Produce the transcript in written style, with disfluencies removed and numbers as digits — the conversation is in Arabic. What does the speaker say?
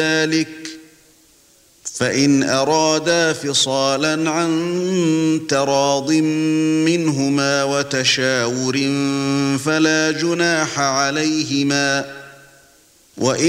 ذلك فإن أرادا فصالا عن تراض منهما وتشاور فلا جناح عليهما وإن